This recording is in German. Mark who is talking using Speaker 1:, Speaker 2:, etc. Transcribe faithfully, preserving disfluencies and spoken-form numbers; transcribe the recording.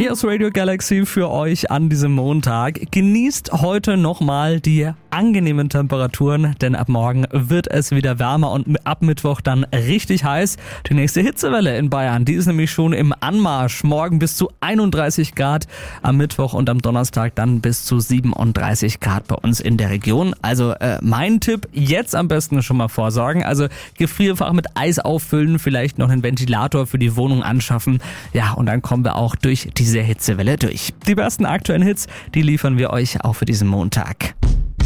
Speaker 1: Hier ist Radio Galaxy für euch an diesem Montag. Genießt heute nochmal die angenehmen Temperaturen, denn ab morgen wird es wieder wärmer und ab Mittwoch dann richtig heiß. Die nächste Hitzewelle in Bayern, die ist nämlich schon im Anmarsch. Morgen bis zu einunddreißig Grad, am Mittwoch und am Donnerstag dann bis zu siebenunddreißig Grad bei uns in der Region. Also äh, mein Tipp, jetzt am besten schon mal vorsorgen. Also Gefrierfach mit Eis auffüllen, vielleicht noch einen Ventilator für die Wohnung anschaffen. Ja, und dann kommen wir auch durch diese Hitzewelle durch. Die besten aktuellen Hits, die liefern wir euch auch für diesen Montag.